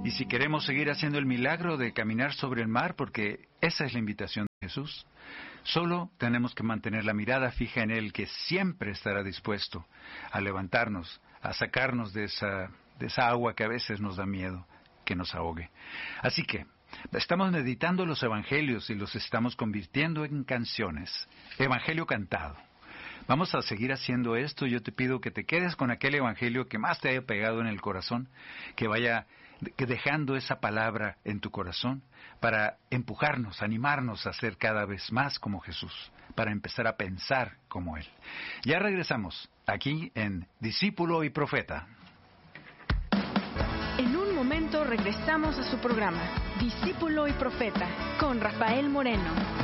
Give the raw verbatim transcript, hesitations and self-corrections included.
Y si queremos seguir haciendo el milagro de caminar sobre el mar, porque esa es la invitación de Jesús, solo tenemos que mantener la mirada fija en Él, que siempre estará dispuesto a levantarnos, a sacarnos de esa, de esa agua que a veces nos da miedo que nos ahogue. Así que, estamos meditando los evangelios y los estamos convirtiendo en canciones. Evangelio cantado. Vamos a seguir haciendo esto. Yo te pido que te quedes con aquel evangelio que más te haya pegado en el corazón, que vaya dejando esa palabra en tu corazón para empujarnos, animarnos a ser cada vez más como Jesús, para empezar a pensar como Él. Ya regresamos aquí en Discípulo y Profeta. En un momento regresamos a su programa, Discípulo y Profeta, con Rafael Moreno.